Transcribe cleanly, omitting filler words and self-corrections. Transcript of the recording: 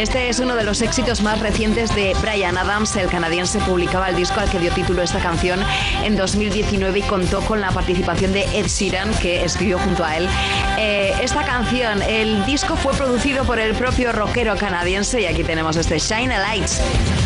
Este es uno de los éxitos más recientes de Bryan Adams. El canadiense publicaba el disco al que dio título esta canción en 2019 y contó con la participación de Ed Sheeran, que escribió junto a él esta canción. El disco fue producido por el propio rockero canadiense y aquí tenemos este Shine a Lights.